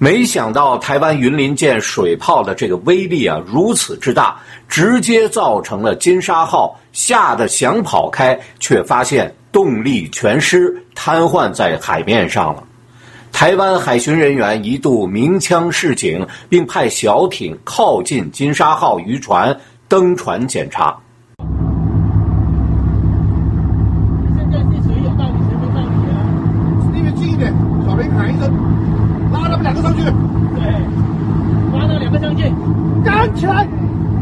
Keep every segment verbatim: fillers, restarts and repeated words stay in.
没想到台湾云林舰水炮的这个威力啊如此之大，直接造成了金沙号吓得想跑开，却发现动力全失，瘫痪在海面上了。台湾海巡人员一度鸣枪示警，并派小艇靠近金沙号渔船登船检查。 现在是谁有道理，谁没道理啊？ 离远近一点，小雷喊一声，拉他们两个上去。 对，拉到两个上去， 站起来。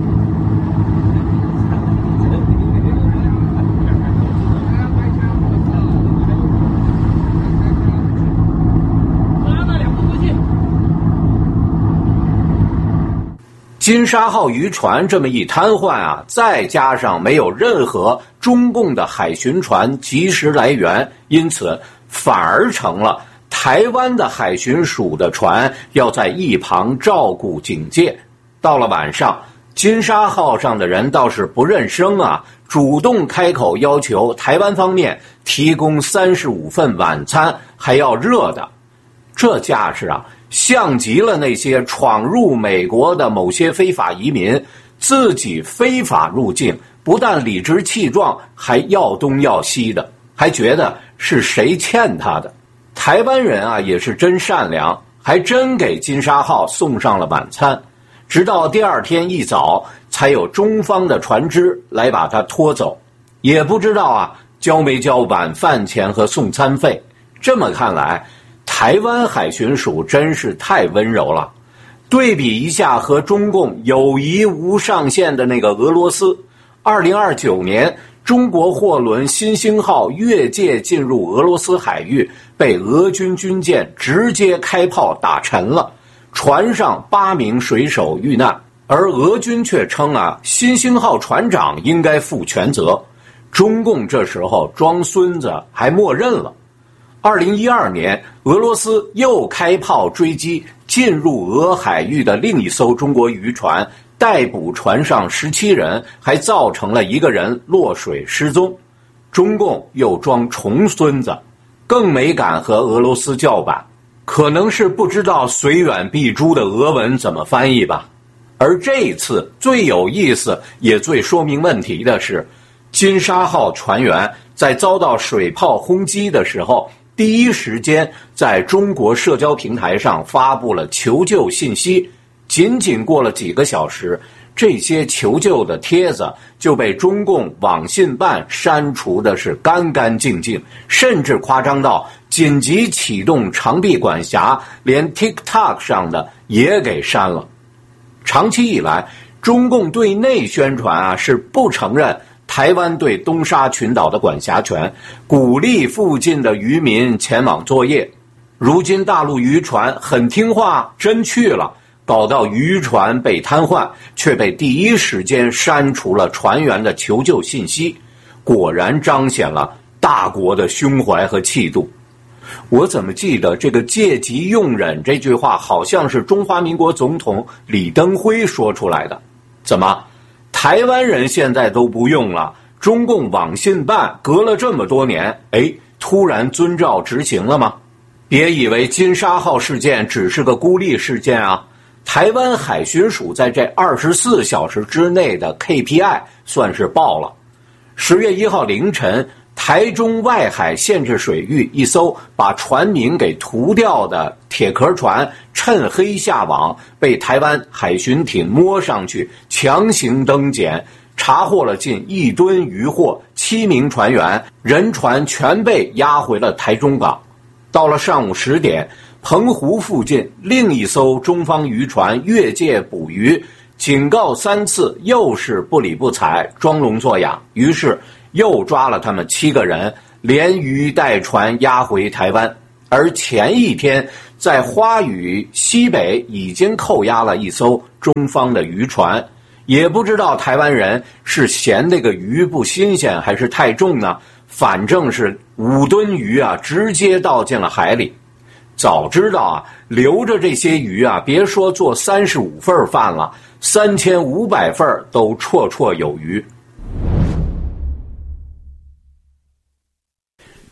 金沙号渔船这么一瘫痪啊，再加上没有任何中共的海巡船及时来援，因此反而成了台湾的海巡署的船要在一旁照顾警戒。到了晚上，金沙号上的人倒是不认生啊，主动开口要求台湾方面提供三十五份晚餐，还要热的。这架势啊，像极了那些闯入美国的某些非法移民，自己非法入境，不但理直气壮，还要东要西的，还觉得是谁欠他的。台湾人啊也是真善良，还真给金沙号送上了晚餐，直到第二天一早，才有中方的船只来把他拖走，也不知道啊交没交晚饭钱和送餐费。这么看来，台湾海巡署真是太温柔了。对比一下和中共友谊无上限的那个俄罗斯，二零二九年中国货轮新兴号越界进入俄罗斯海域，被俄军军舰直接开炮打沉了，船上八名水手遇难，而俄军却称啊，新兴号船长应该负全责。中共这时候装孙子还默认了。二零一二年，俄罗斯又开炮追击进入俄海域的另一艘中国渔船，逮捕船上十七人，还造成了一个人落水失踪。中共又装重孙子，更没敢和俄罗斯叫板，可能是不知道随远必诛的俄文怎么翻译吧。而这一次最有意思也最说明问题的是，金沙号船员在遭到水炮轰击的时候，第一时间在中国社交平台上发布了求救信息，仅仅过了几个小时，这些求救的帖子就被中共网信办删除的是干干净净，甚至夸张到紧急启动长臂管辖，连 TikTok 上的也给删了。长期以来，中共对内宣传啊是不承认台湾对东沙群岛的管辖权，鼓励附近的渔民前往作业。如今大陆渔船很听话，真去了，搞到渔船被瘫痪，却被第一时间删除了船员的求救信息，果然彰显了大国的胸怀和气度。我怎么记得这个借机用忍这句话好像是中华民国总统李登辉说出来的？怎么台湾人现在都不用了，中共网信办隔了这么多年，哎，突然遵照执行了吗？别以为金沙号事件只是个孤立事件啊，台湾海巡署在这二十四小时之内的 K P I 算是爆了。十月一号凌晨，台中外海限制水域一艘把船名给涂掉的铁壳船趁黑下网，被台湾海巡艇摸上去强行登检，查获了近一吨渔获，七名船员人船全被押回了台中港。到了上午十点，澎湖附近另一艘中方渔船越界捕鱼，警告三次又是不理不睬，装聋作哑，于是又抓了他们七个人，连鱼带船押回台湾。而前一天在花屿西北已经扣押了一艘中方的渔船，也不知道台湾人是嫌那个鱼不新鲜还是太重呢，反正是五吨鱼啊直接倒进了海里。早知道啊留着这些鱼啊，别说做三十五份饭了，三千五百份都绰绰有余。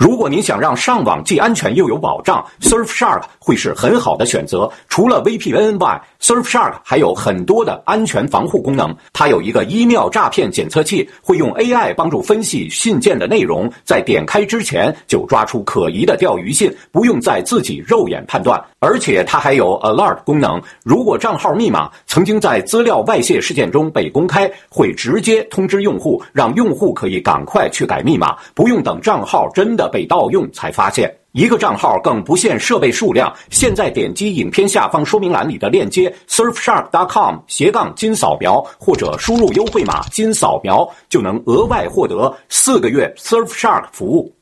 如果您想让上网既安全又有保障 ，Surfshark 会是很好的选择。除了 V P N 外 ，Surfshark 还有很多的安全防护功能。它有一个 email 诈骗检测器，会用 A I 帮助分析信件的内容，在点开之前就抓出可疑的钓鱼信，不用再自己肉眼判断。而且它还有 Alert 功能，如果账号密码曾经在资料外泄事件中被公开，会直接通知用户，让用户可以赶快去改密码，不用等账号真的被盗用才发现。一个账号更不限设备数量，现在点击影片下方说明栏里的链接 surfshark dot com 斜杠金扫描，或者输入优惠码金扫描，就能额外获得四个月 Surfshark 服务。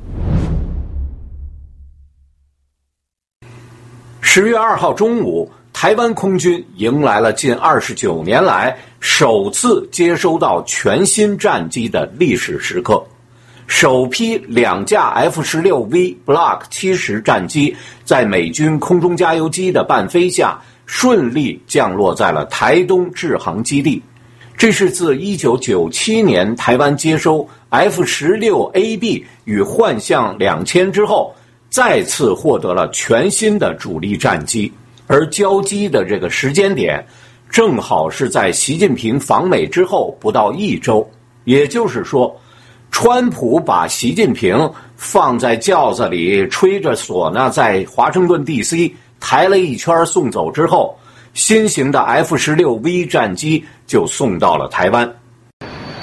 十月二号中午，台湾空军迎来了近二十九年来首次接收到全新战机的历史时刻。首批两架 F 十六 V Block 七十战机在美军空中加油机的伴飞下，顺利降落在了台东制航基地。这是自一九九七年台湾接收 F 十六 A B 与幻象两千之后，再次获得了全新的主力战机。而交机的这个时间点，正好是在习近平访美之后不到一周，也就是说，川普把习近平放在轿子里，吹着唢呐在华盛顿 D C 抬了一圈送走之后，新型的 F 十六 V 战机就送到了台湾。